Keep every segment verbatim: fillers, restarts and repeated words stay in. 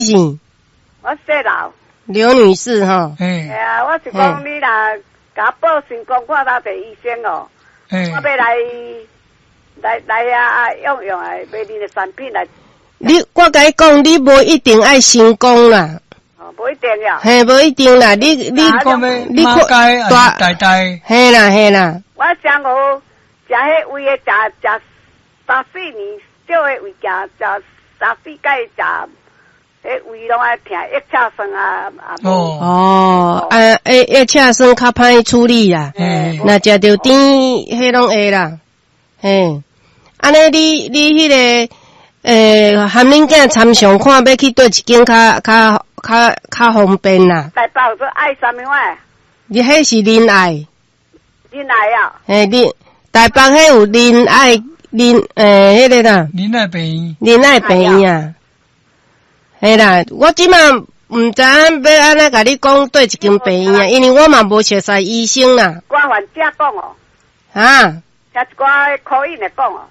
是？ 我姓刘。 刘女士哈。 哎。 哎呀，我是讲你若甲我报成功看到第医生哦，我要来来来啊用用诶买你的产品来。 你我甲你讲，你无一定爱成功啦。 哦，无一定呀。 嘿，无一定啦，你你你马街大大大。 嘿啦嘿啦。 我上午食迄位诶，食食三四年，少诶位食食三四届食。诶，胃拢爱疼，一车酸啊啊！ 哦哦，啊，一一车酸较歹处理啦。嗯，那食着甜，迄拢会啦。嘿，安尼你你迄个诶，含恁囝参详看要去倒一间较较较较方便啦。 大包说爱啥物话？ 你迄是恁爱。 恁爱啊？ 嘿，你大包迄有恁爱恁诶，迄个啦。 恁爱病院。恁爱病院啊。嘿啦，我即马毋知影要安怎甲你讲对一间病院啊，因为我嘛无熟悉医生啦。 我患者讲哦。 啊？ 听一寡口音来讲哦。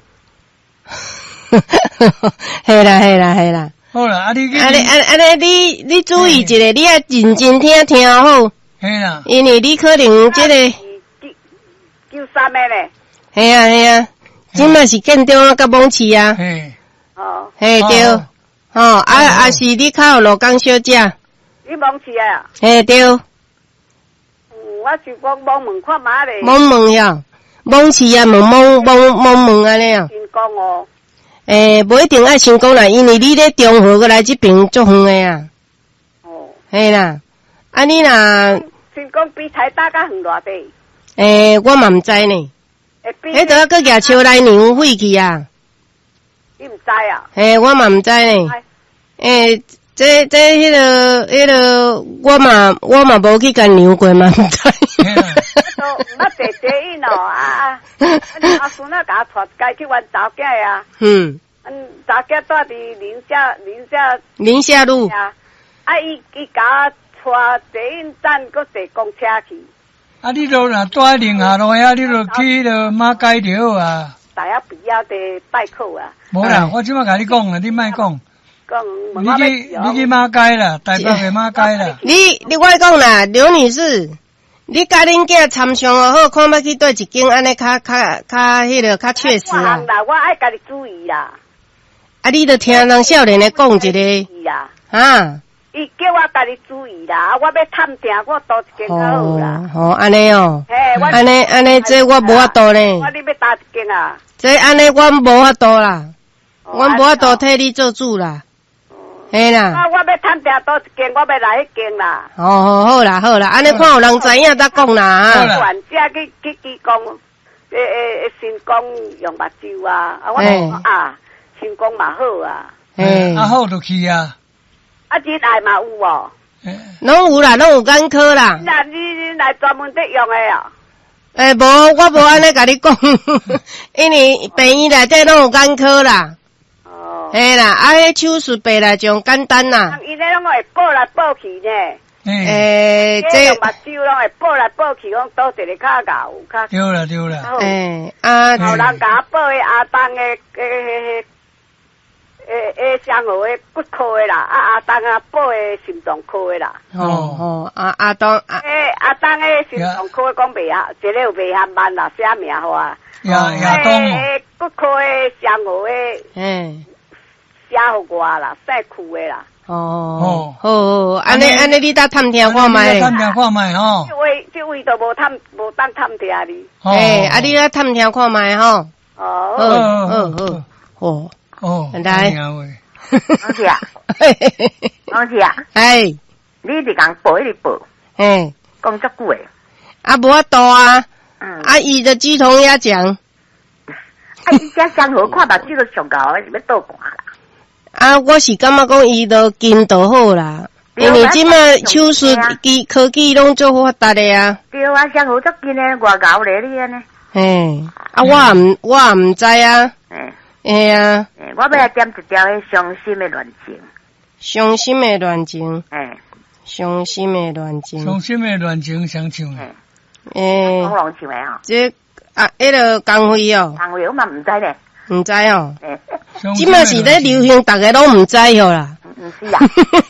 嘿啦嘿啦嘿啦。 好啦，啊你安尼安安尼你你注意一下，你要认真听听好。 嘿啦。 因为你可能即个。 九三的咧。 嘿啊嘿啊，即马是建中啊，甲蒙市啊。 嘿。 哦。 嘿对。哦，啊啊是你较有罗岗小姐。 你蒙市啊？ 嘿对。嗯， 我是讲蒙门看嘛咧。 蒙门呀，蒙市啊，蒙蒙蒙蒙门安尼啊。 成功哦。 诶，无一定爱成功啦，因为你咧中和过来这边足远诶啊。哦。嘿啦，啊你若成功比台大较远偌地？ 诶，我嘛毋知呢。迄都要搁举笑来年费去啊。 你毋知啊？ 嘿，我嘛毋知呢。诶，这这迄个迄个，我嘛我嘛无去甲量过嘛，毋知。 都毋捌坐捷运哦，啊啊！阿孙仔甲我带去阮查囝啊。嗯。嗯，查囝住伫宁夏宁夏。 宁夏路。 啊，伊伊甲我带捷运站，搁坐公车去。 啊，你都若住宁夏路遐，你就去了马街就好啊。 大家不要的拜课啊！ 无啦，我即摆甲你讲啦，你莫讲。 讲， 你去你去马街啦，台北的马街啦。 你你我讲啦，刘女士，你甲恁囝参详好，看要去对一间安尼较较较迄个较确实啊。 啦，我爱家己注意啦。 啊，你著听人少年的讲一个。啊。 伊叫我家己注意啦，我要探听，我倒一间好啦。 哦，安尼哦。 嘿， 安尼安尼，这我无法度呢。 我你要搭一间啊？ 这安尼我无法度啦，我无法度替你做主啦。嘿啦。 啊，我要探听倒一间，我要来迄间啦。 哦，好好啦好啦，安尼看有人知影再讲啦。 好啦。患者去去去讲，诶诶，成功用目睭啊，啊我讲啊，成功嘛好啊。 嘿，啊好就去啊。 啊，你来嘛有无？ 拢有啦，拢有眼科啦。 那你你来专门得用的啊？ 诶，无，我无安尼甲你讲，因为病院内底拢有眼科啦。哦。嘿啦，啊，迄手术白来种简单啦。 伊咧拢会报来报去呢。 诶， 这用目睭拢会报来报去，讲倒一个较咬较。 对啦对啦。 诶，啊， 有人甲我报的阿东的诶诶。诶诶，上河诶骨科诶啦，啊阿东啊报诶心脏科诶啦。 哦哦，阿阿东啊。 诶阿东诶心脏科讲袂啊，一个有袂含慢啦，写名好啊。 亚亚东。 诶骨科诶上河诶。诶。写互我啦，细区诶啦。 哦。好，安尼安尼，你搭探听看卖。 探听看卖吼。 这位这位都无探无当探听你。 诶，啊你来探听看卖吼。 哦。 好好好。哦。 哦， 来， 老师啊，老师啊， 哎， 你伫讲报一直报， 嘿， 讲足久诶， 啊，无法度啊，嗯，啊，伊的鸡同鸭讲， 啊，伊遮相好看目睭都上高，是要倒看啦。 啊，我是感觉讲伊都筋都好啦，因为即卖手术技科技拢做发达的啊。 对啊，相好足紧诶，外高咧你安尼。 嘿，啊，我毋我毋知啊。哎啊！ 我要来点一条迄伤心的恋情。 伤心的恋情。 哎， 伤心的恋情。 伤心的恋情谁唱的？ 诶，讲人唱的吼。 这啊，迄个工会哦。 工会我嘛毋知咧。 毋知哦。 诶， 即卖是咧流行，大家拢毋知吼啦。 毋是啊？